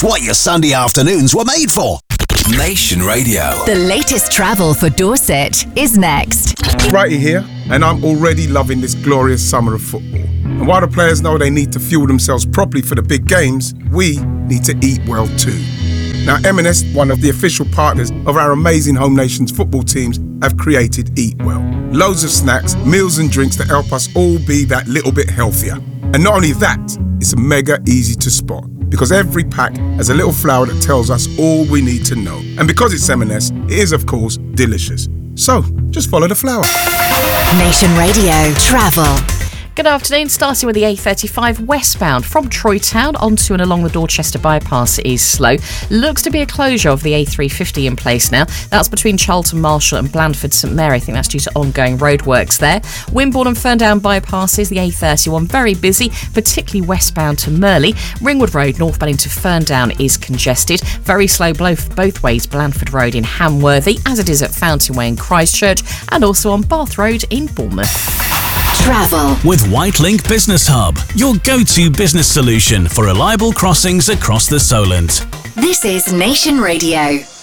It's what your Sunday afternoons were made for. Nation Radio. The latest travel for Dorset is next. Righty here, and I'm already loving this glorious summer of football. And while the players know they need to fuel themselves properly for the big games, we need to eat well too. Now, M&S, one of the official partners of our amazing Home Nations football teams, have created Eat Well. Loads of snacks, meals and drinks to help us all be that little bit healthier. And not only that, it's mega easy to spot, because every pack has a little flower that tells us all we need to know. And because it's M&S, it is, of course, delicious. So, just follow the flower. Nation Radio Travel. Good afternoon. Starting with the A35 westbound from Troy Town onto and along the Dorchester bypass is slow. Looks to be a closure of the A350 in place now. That's between Charlton Marshall and Blandford St Mary. I think that's due to ongoing roadworks there. Wimborne and Ferndown bypasses, the A31 very busy, particularly westbound to Merley. Ringwood Road northbound into Ferndown is congested. Very slow both ways, Blandford Road in Hamworthy, as it is at Fountain Way in Christchurch, and also on Bath Road in Bournemouth. Travel with Whitelink Business Hub, your go-to business solution for reliable crossings across the Solent. This is Nation Radio.